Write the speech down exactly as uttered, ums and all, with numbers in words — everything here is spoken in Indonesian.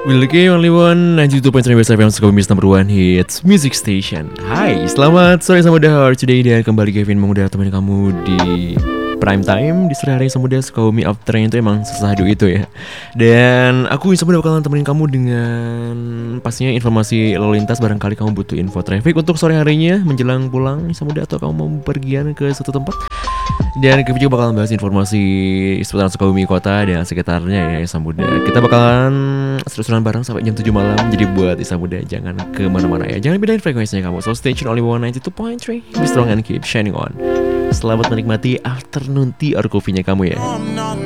We'll get only one ninety two point three West F M Sukabumi number one hits music station. Hai, selamat sore Samudra Heart Today, dan kembali Kevin mengudara teman kamu di prime time di sore hari Samudra Sukabumi Afternoon. Itu emang sesahdu itu ya. Dan aku Samudra bakalan temenin kamu dengan pastinya informasi lalu lintas. Barangkali kamu butuh info traffic untuk sore harinya menjelang pulang Samudra, atau kamu mau pergian ke suatu tempat. Dan kita juga bakalan bahas informasi seputaran Sukabumi kota dan sekitarnya ya Samudra. Kita bakalan seru-seruan bareng sampai jam tujuh malam. Jadi buat Samudra jangan kemana-mana ya. Jangan pindahin frekuensinya kamu. So stay tune only one ninety two point three. Be strong and keep shining on. Selamat menikmati afternoon tea or coffee-nya kamu ya.